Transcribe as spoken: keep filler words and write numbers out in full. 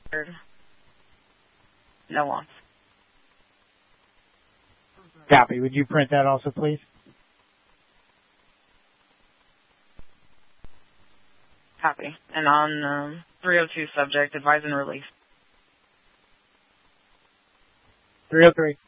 No loss. Copy. Would you print that also, please? Copy. And on um, three oh two subject, advise and release. three oh three.